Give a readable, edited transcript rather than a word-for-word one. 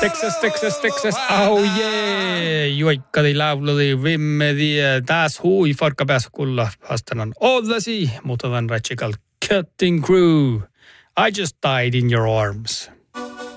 Texas, oh yeah! Juikkadi laululi vimmedi taas hui farka päässä kulla hastanan ollasi, mutta tämän ratsikal cutting crew. I just died in your arms.